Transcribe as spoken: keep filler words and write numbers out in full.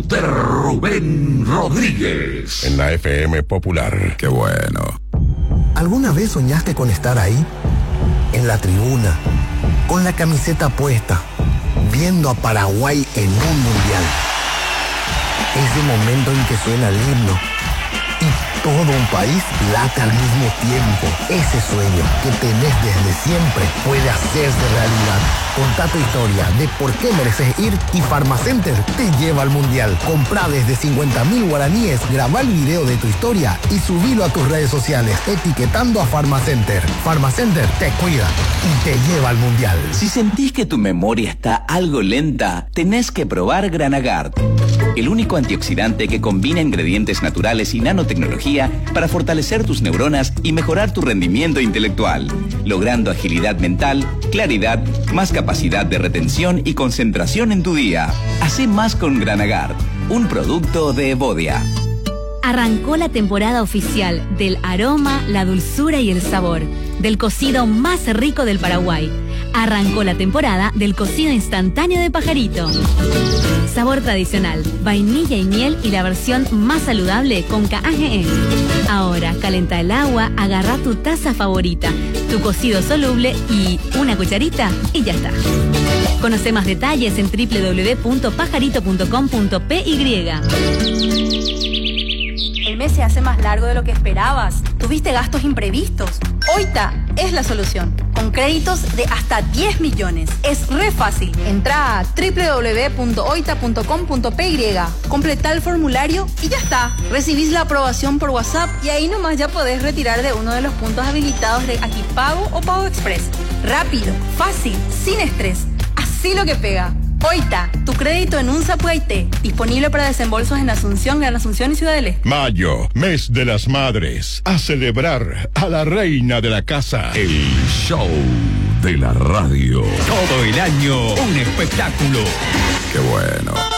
de Rubén Rodríguez. En la F M Popular. Qué bueno. ¿Alguna vez soñaste con estar ahí? En la tribuna, con la camiseta puesta, viendo a Paraguay en un mundial. Ese momento en que suena el himno y todo un país late al mismo tiempo. Ese sueño que tenés desde siempre puede hacerse realidad. Contá tu historia de por qué mereces ir y Pharmacenter te lleva al mundial. Comprá desde cincuenta mil guaraníes, grabá el video de tu historia y subilo a tus redes sociales etiquetando a Pharmacenter. Pharmacenter te cuida y te lleva al mundial. Si sentís que tu memoria está algo lenta, tenés que probar Granagard. El único antioxidante que combina ingredientes naturales y nanotecnología para fortalecer tus neuronas y mejorar tu rendimiento intelectual, logrando agilidad mental, claridad, más capacidad de retención y concentración en tu día. Hacé más con Granagard, un producto de Evodia. Arrancó la temporada oficial del aroma, la dulzura y el sabor del cocido más rico del Paraguay. Arrancó la temporada del cocido instantáneo de Pajarito. Sabor tradicional, vainilla y miel y la versión más saludable con K A G E. Ahora, calenta el agua, agarra tu taza favorita, tu cocido soluble y una cucharita y ya está. Conoce más detalles en doble u doble u doble u punto pajarito punto com punto p y. El mes se hace más largo de lo que esperabas. Tuviste gastos imprevistos. Oita es la solución. Con créditos de hasta diez millones. Es re fácil. Entra a doble u doble u doble u punto oita punto com punto p y. Completá el formulario y ya está. Recibís la aprobación por WhatsApp y ahí nomás ya podés retirar de uno de los puntos habilitados de Aquí Pago o Pago Express. Rápido, fácil, sin estrés. Así lo que pega. Oita, tu crédito en UNSA Puaité. Disponible para desembolsos en Asunción, Gran Asunción y Ciudad del Este. Mayo, mes de las madres. A celebrar a la reina de la casa. El show de la radio. Todo el año, un espectáculo. Qué bueno.